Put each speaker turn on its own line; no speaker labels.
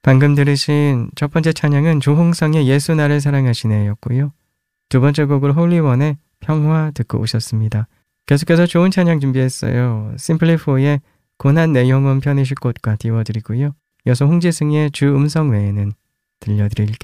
방금 들으신 첫 번째 찬양은 조홍성의 예수 나를 사랑하시네 였고요. 두 번째 곡으로 홀리원의 평화 듣고 오셨습니다. 계속해서 좋은 찬양 준비했어요. 심플리4의 고난 내 영혼 편히쉴 곳과 띄워드리고요. 이어서 홍지승의 주 음성 외에는 들려드릴게요.